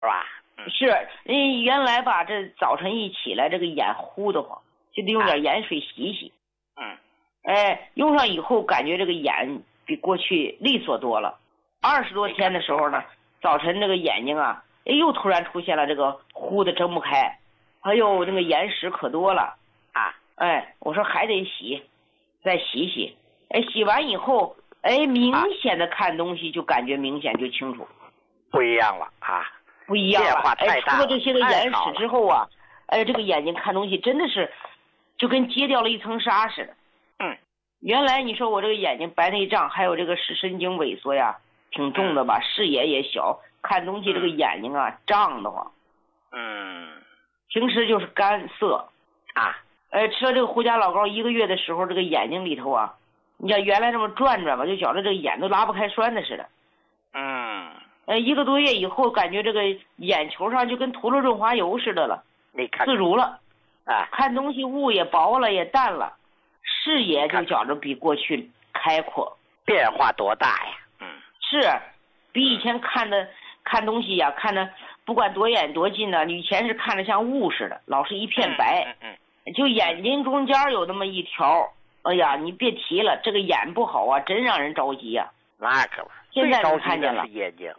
是吧？ 是，原来吧，这早晨一起来，这个眼糊得慌，就得用点盐水洗洗。用上以后感觉这个眼比过去利索多了。20多天的时候呢，早晨这个眼睛啊，又突然出现了这个糊的睁不开，哎呦，这个眼屎可多了啊！我说还得洗，再洗洗。洗完以后，明显的看东西就感觉明显就清楚， 不一样了啊， 不一样了。除了这些个眼屎之后啊，这个眼睛看东西真的是就跟揭掉了一层纱似的。原来你说我这个眼睛白内障，还有这个视神经萎缩呀，挺重的吧，视野也小，看东西这个眼睛啊胀得慌。平时就是干涩啊。吃了这个胡家老膏1个月的时候，这个眼睛里头啊，你像原来这么转转吧，就觉得这个眼都拉不开栓的似的。1个多月以后，感觉这个眼球上就跟涂了润滑油似的了，自如了。看东西雾也薄了，也淡了，视野就觉着比过去开阔。 变化多大呀！ 是，比以前看东西呀，看的不管多远多近呢，以前是看着像雾似的，老是一片白。就眼睛中间有那么一条，哎呀，你别提了，这个眼不好啊，真让人着急呀。 那可不， 现在能看见了。 眼睛，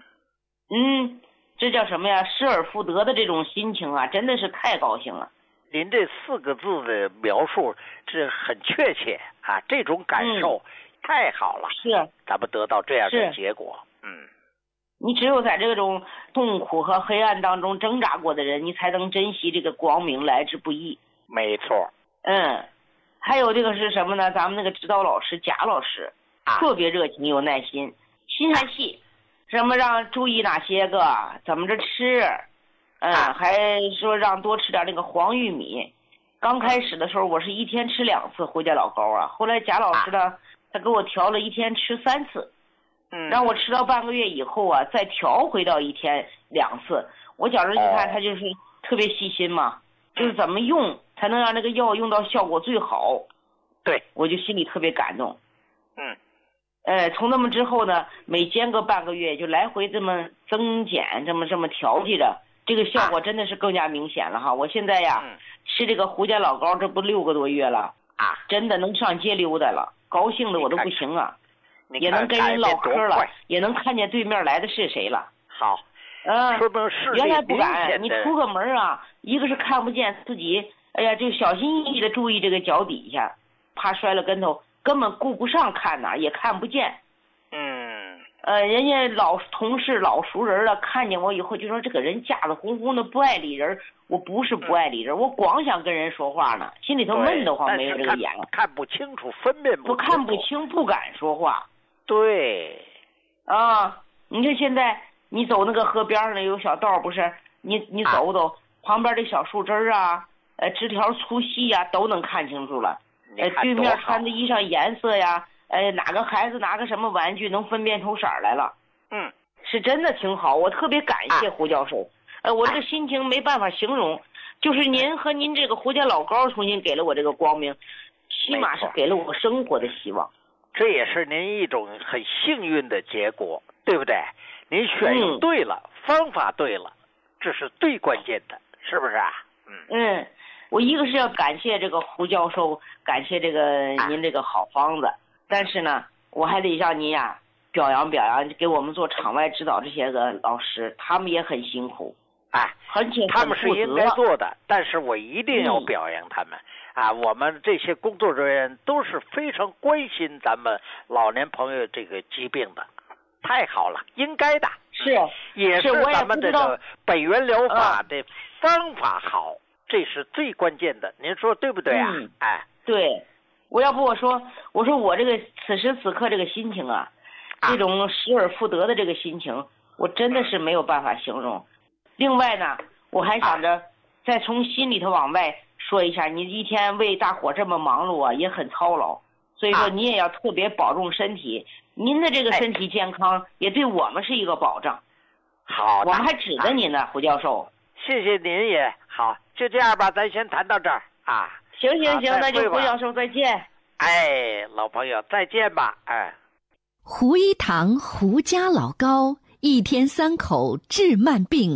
这叫什么呀？失而复得的这种心情啊，真的是太高兴了。 您这4个字的描述，这很确切啊，这种感受太好了。 是， 咱们得到这样的结果。 你只有在这种痛苦和黑暗当中挣扎过的人，你才能珍惜这个光明来之不易。 没错。 还有这个是什么呢？咱们那个指导老师贾老师，特别热情有耐心，心还细，什么让注意哪些个，怎么着吃，还说让多吃点那个黄玉米。刚开始的时候，我是1天吃2次胡家老膏啊，后来贾老师呢，他给我调了1天吃3次。让我吃到半个月以后啊，再调回到1天2次。我觉着你看他就是特别细心嘛，就是怎么用才能让这个药用到效果最好。 对， 我就心里特别感动。从那么之后呢，每间隔半个月就来回这么增减，这么调剂着，这个效果真的是更加明显了哈。我现在呀，吃这个胡家老膏，这不6个多月了真的能上街溜达了，高兴的我都不行啊。也能跟人唠嗑了，也能看见对面来的是谁了。 好， 原来不敢，你出个门啊，一个是看不见自己，就小心翼翼的注意这个脚底下，怕摔了跟头，根本顾不上看哪，也看不见。人家老同事老熟人了，看见我以后就说这个人架子红红的不爱理人。我不是不爱理人，我光想跟人说话呢，心里头闷得慌，没有这个眼了， 看不清楚，分辨不清楚， 我看不清，不敢说话。 对， 你看现在你走那个河边上有小道，不是你走走，旁边的小树枝啊，枝条粗细呀，都能看清楚了。对面穿的衣裳颜色呀，哪个孩子拿个什么玩具，能分辨出色来了。是真的挺好，我特别感谢胡教授。我这个心情没办法形容，就是您和您这个胡家老膏重新给了我这个光明，起码是给了我生活的希望。 这也是您一种很幸运的结果，对不对？您选用对了，方法对了，这是最关键的，是不是啊？ 我一个是要感谢这个胡教授，感谢这个您这个好方子，但是呢，我还得让您呀表扬表扬，给我们做场外指导这些个老师，他们也很辛苦， 他们是应该做的，但是我一定要表扬他们。我们这些工作人员都是非常关心咱们老年朋友这个疾病的，太好了，应该的。也是咱们这个本源疗法的方法好，这是最关键的，您说对不对啊？ 对，我要不我说我这个此时此刻这个心情啊，这种失而复得的这个心情，我真的是没有办法形容。另外呢，我还想着再从心里头往外说一下，你一天为大伙这么忙碌啊，也很操劳，所以说你也要特别保重身体。您的这个身体健康也对我们是一个保障。 好的， 我们还指着您呢，胡教授。 谢谢您也好，就这样吧，咱先谈到这儿行，那就胡教授再见。 老朋友再见吧。 胡一堂胡家老膏 1天3口治慢病。